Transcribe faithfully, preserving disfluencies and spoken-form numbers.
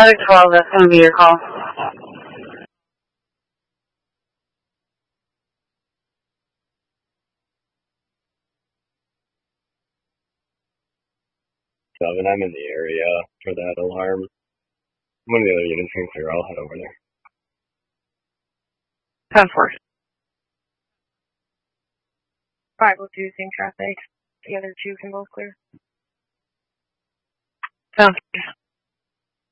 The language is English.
Other twelve, that's going to be your call. Seven, I'm in the area for that alarm. One of the other units can clear, I'll head over there. ten four. five oh two, same traffic. The other two can both clear. Sounds good.